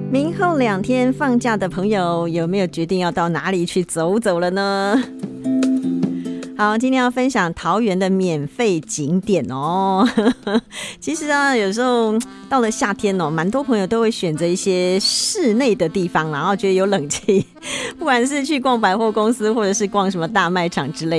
明后2天放假的朋友，有没有决定要到哪里去走走了呢？好，今天要分享桃园的免费景点哦。其实啊，有时候到了夏天哦，蛮多朋友都会选择一些室内的地方，然后觉得有冷气，不管是去逛百货公司，或者是逛什么大卖场之类的。